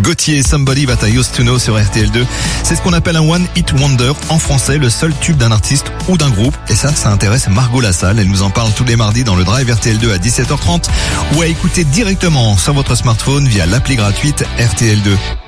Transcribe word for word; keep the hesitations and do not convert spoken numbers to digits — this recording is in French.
Gauthier, Somebody That I Used to Know sur R T L deux. C'est ce qu'on appelle un One Hit Wonder en français, le seul tube d'un artiste ou d'un groupe. Et ça, ça intéresse Margot Lassalle. Elle nous en parle tous les mardis dans le Drive R T L deux à dix-sept heures trente ou à écouter directement sur votre smartphone via l'appli gratuite R T L deux.